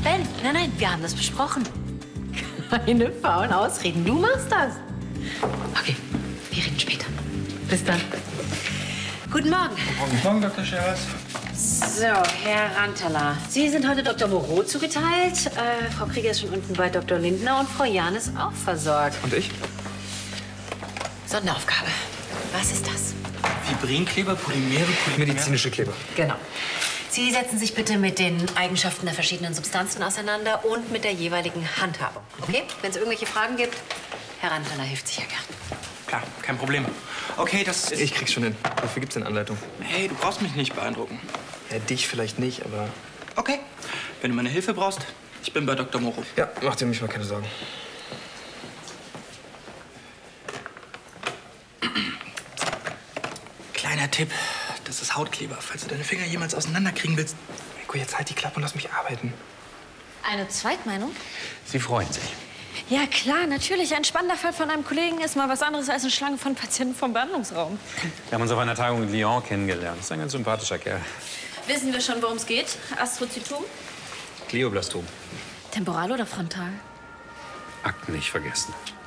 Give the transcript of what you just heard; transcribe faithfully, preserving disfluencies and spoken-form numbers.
Ben, nein, nein, wir haben das besprochen. Keine faulen Ausreden, du machst das. Okay, wir reden später. Bis dann. Guten Morgen. Guten Morgen, Doktor Scheras. So, Herr Rantala, Sie sind heute Doktor Moreau zugeteilt. Äh, Frau Krieger ist schon unten bei Doktor Lindner und Frau Jahn ist auch versorgt. Und ich? Sonderaufgabe. Was ist das? Fibrinkleber, Polymere, Polymere. Medizinische Kleber. Genau. Sie setzen sich bitte mit den Eigenschaften der verschiedenen Substanzen auseinander und mit der jeweiligen Handhabung. Okay? Wenn es irgendwelche Fragen gibt, Herr Rantala hilft sicher gern. Klar, kein Problem. Okay, das ist... Ich krieg's schon hin. Dafür gibt's eine Anleitung. Hey, du brauchst mich nicht beeindrucken. Ja, dich vielleicht nicht, aber... Okay. Wenn du meine Hilfe brauchst, ich bin bei Doktor Moreau. Ja, mach dir mich mal keine Sorgen. Kleiner Tipp, das ist Hautkleber. Falls du deine Finger jemals auseinanderkriegen willst. Heiko, jetzt halt die Klappe und lass mich arbeiten. Eine Zweitmeinung? Sie freuen sich. Ja, klar, natürlich. Ein spannender Fall von einem Kollegen ist mal was anderes als eine Schlange von Patienten vom Behandlungsraum. Wir haben uns auf einer Tagung in Lyon kennengelernt. Das ist ein ganz sympathischer Kerl. Wissen wir schon, worum es geht? Astrozytom? Glioblastom. Temporal oder frontal? Akten nicht vergessen.